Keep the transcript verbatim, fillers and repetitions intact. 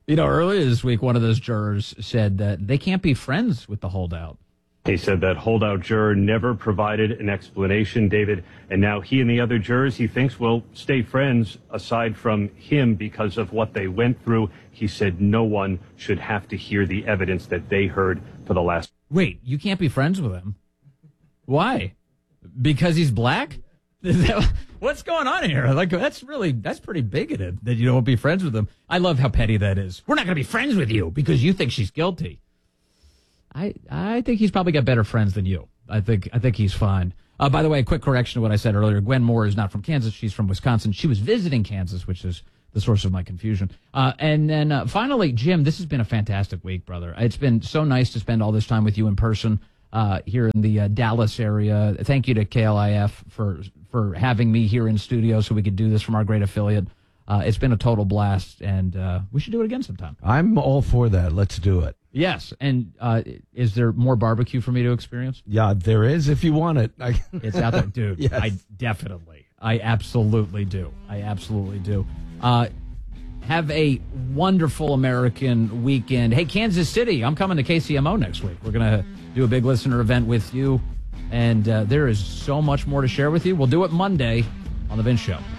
You know, earlier this week, one of those jurors said that they can't be friends with the holdout. He said that holdout juror never provided an explanation, David, and now he and the other jurors he thinks will stay friends aside from him because of what they went through. He said no one should have to hear the evidence that they heard for the last. Wait, you can't be friends with him? Why? Because he's black? What's going on here? Like, that's really, that's pretty bigoted that you don't be friends with him. I love how petty that is. We're not going to be friends with you because you think she's guilty. I I think he's probably got better friends than you. I think I think he's fine. Uh, by the way, a quick correction to what I said earlier. Gwen Moore is not from Kansas. She's from Wisconsin. She was visiting Kansas, which is the source of my confusion. Uh, and then uh, finally, Jim, this has been a fantastic week, brother. It's been so nice to spend all this time with you in person uh, here in the uh, Dallas area. Thank you to K L I F for for having me here in studio so we could do this from our great affiliate. Uh, it's been a total blast, and uh, we should do it again sometime. I'm all for that. Let's do it. Yes, and uh, is there more barbecue for me to experience? Yeah, there is if you want it. I... It's out there, dude. Yes. I definitely, I absolutely do. I absolutely do. Uh, have a wonderful American weekend. Hey, Kansas City, I'm coming to K C M O next week. We're going to do a big listener event with you, and uh, there is so much more to share with you. We'll do it Monday on The Vince Show.